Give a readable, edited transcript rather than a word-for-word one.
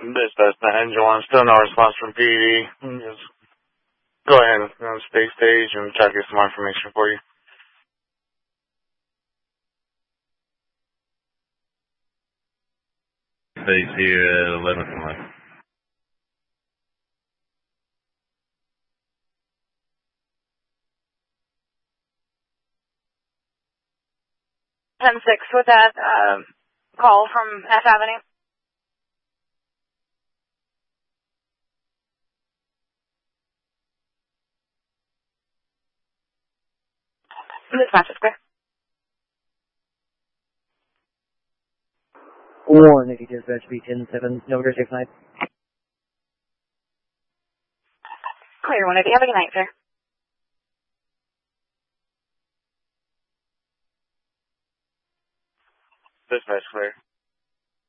Dispatch to Engine 1, still no response from PD. Just go ahead and stay stage and try to get some more information for you. Stays here at 11:05. 10-6 with that call from F Avenue. Dispatch is clear. Warren, dispatch B10-7, November 6-9. Clear, 180. Have a good night, sir. Dispatch clear.